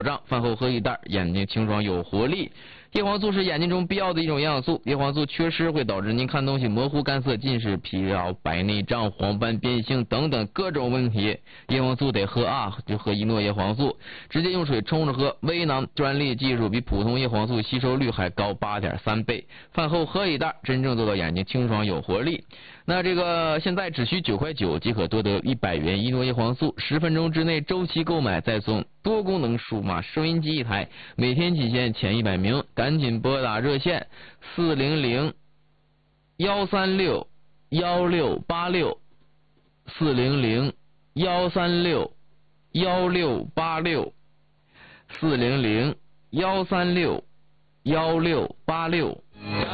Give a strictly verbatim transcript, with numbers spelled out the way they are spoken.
障，饭后喝一袋，眼睛清爽有活力。叶黄素是眼睛中必要的一种营养素，叶黄素缺失会导致您看东西模糊、干涩、近视、疲劳、白内障、黄斑变性等等各种问题。叶黄素得喝啊，就喝一诺叶黄素，直接用水冲着喝。微囊专利技术比普通叶黄素吸收率还高 八点三 倍。饭后喝一袋，真正做到眼睛清爽有活力。那这个现在只需九块九即可多得一百元一诺叶黄素，十分钟之内周期购买再送多功能数码收音机一台，每天仅限前一百名，赶紧拨打热线四零零幺三六幺六八六四零零幺三六幺六八六四零零幺三六幺六八六。